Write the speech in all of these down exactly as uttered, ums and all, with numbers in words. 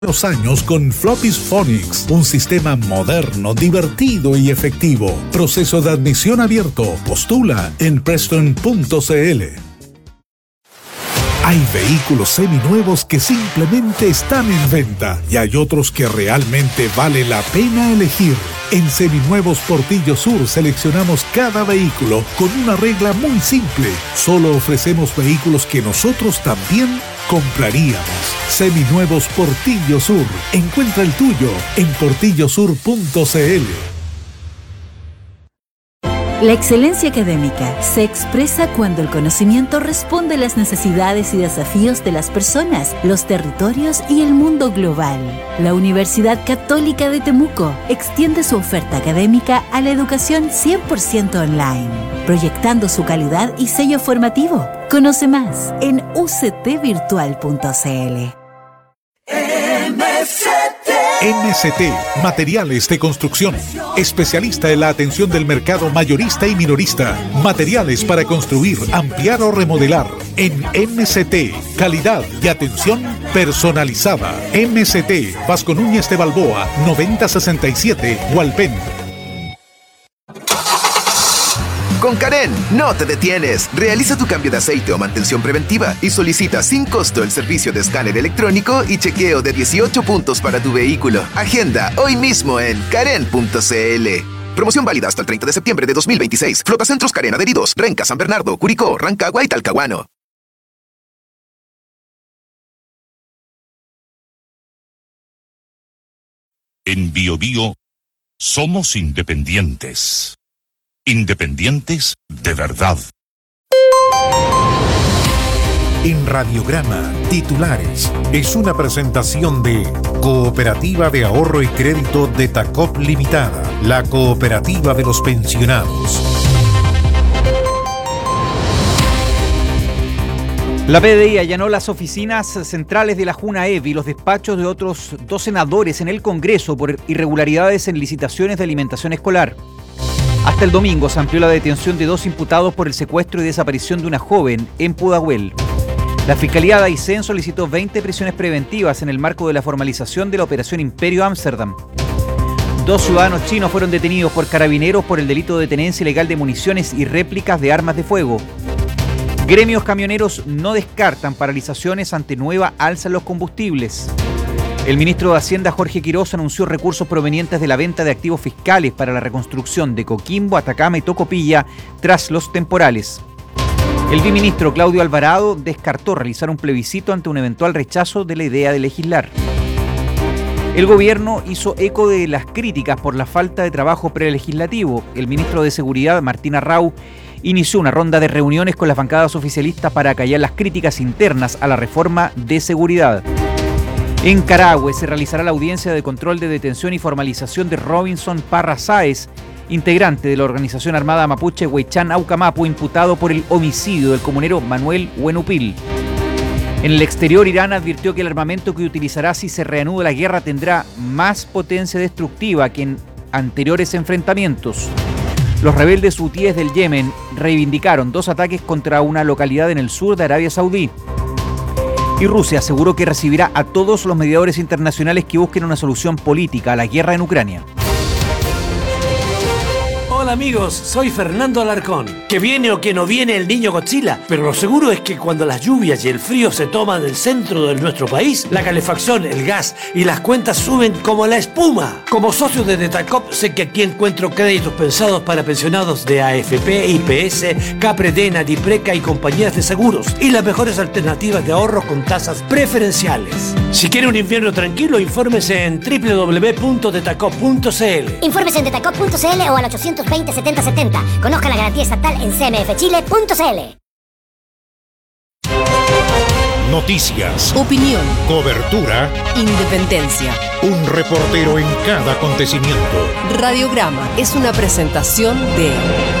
Los años con Floppy's Phonics, un sistema moderno, divertido y efectivo. Proceso de admisión abierto. Postula en Preston punto c l. Hay vehículos seminuevos que simplemente están en venta y hay otros que realmente vale la pena elegir. En Seminuevos Portillo Sur seleccionamos cada vehículo con una regla muy simple. Solo ofrecemos vehículos que nosotros también compraríamos. Seminuevos Portillo Sur. Encuentra el tuyo en portillo sur punto c l. La excelencia académica se expresa cuando el conocimiento responde a las necesidades y desafíos de las personas, los territorios y el mundo global. La Universidad Católica de Temuco extiende su oferta académica a la educación cien por ciento online, proyectando su calidad y sello formativo. Conoce más en u c t virtual punto c l. M S T. M S T, Materiales de Construcción. Especialista en la atención del mercado mayorista y minorista. Materiales para construir, ampliar o remodelar. En M S T, calidad y atención personalizada. M S T, Vasco Núñez de Balboa, noventa sesenta y siete, Hualpén. Con Karen, no te detienes. Realiza tu cambio de aceite o mantención preventiva y solicita sin costo el servicio de escáner electrónico y chequeo de dieciocho puntos para tu vehículo. Agenda hoy mismo en karen punto c l. Promoción válida hasta el treinta de septiembre de dos mil veintiséis. Flotacentros Karen adheridos. Renca, San Bernardo, Curicó, Rancagua y Talcahuano. En Bio Bio somos independientes. Independientes de verdad. En Radiograma, titulares. Es una presentación de Cooperativa de Ahorro y Crédito de Tacop Limitada, la cooperativa de los pensionados. La P D I allanó las oficinas centrales de la Junaev y los despachos de otros dos senadores en el Congreso por irregularidades en licitaciones de alimentación escolar. Hasta el domingo se amplió la detención de dos imputados por el secuestro y desaparición de una joven en Pudahuel. La Fiscalía de Aysén solicitó veinte prisiones preventivas en el marco de la formalización de la Operación Imperio Ámsterdam. Dos ciudadanos chinos fueron detenidos por carabineros por el delito de tenencia ilegal de municiones y réplicas de armas de fuego. Gremios camioneros no descartan paralizaciones ante nueva alza en los combustibles. El ministro de Hacienda, Jorge Quiroz, anunció recursos provenientes de la venta de activos fiscales para la reconstrucción de Coquimbo, Atacama y Tocopilla tras los temporales. El viceministro Claudio Alvarado descartó realizar un plebiscito ante un eventual rechazo de la idea de legislar. El gobierno hizo eco de las críticas por la falta de trabajo prelegislativo. El ministro de Seguridad, Martín Arrau, inició una ronda de reuniones con las bancadas oficialistas para acallar las críticas internas a la reforma de seguridad. En Carahue se realizará la audiencia de control de detención y formalización de Robinson Parra Sáez, integrante de la organización armada mapuche Huaychán Aucamapu, imputado por el homicidio del comunero Manuel Huenupil. En el exterior, Irán advirtió que el armamento que utilizará si se reanuda la guerra tendrá más potencia destructiva que en anteriores enfrentamientos. Los rebeldes hutíes del Yemen reivindicaron dos ataques contra una localidad en el sur de Arabia Saudí. Y Rusia aseguró que recibirá a todos los mediadores internacionales que busquen una solución política a la guerra en Ucrania. Hola amigos, soy Fernando Alarcón. Que viene o que no viene el niño Godzilla, pero lo seguro es que cuando las lluvias y el frío se toman el centro de nuestro país, la calefacción, el gas y las cuentas suben como la espuma. Como socio de Detacop sé que aquí encuentro créditos pensados para pensionados de A F P, I P S, Capredena, Dipreca y compañías de seguros y las mejores alternativas de ahorro con tasas preferenciales. Si quiere un invierno tranquilo, infórmese en doble u doble u doble u punto detacop punto c l. Infórmese en detacop punto c l o al ochocientos veinte setenta setenta. Conozca la garantía estatal en c m f chile punto c l. Noticias, opinión, cobertura, independencia. Un reportero en cada acontecimiento. Radiograma es una presentación de...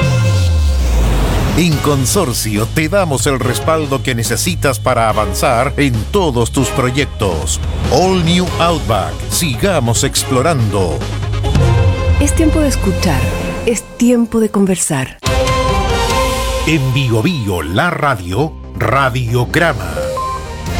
En Consorcio te damos el respaldo que necesitas para avanzar en todos tus proyectos. All New Outback. Sigamos explorando. Es tiempo de escuchar. Es tiempo de conversar. En Bio Bio, la radio, Radiograma.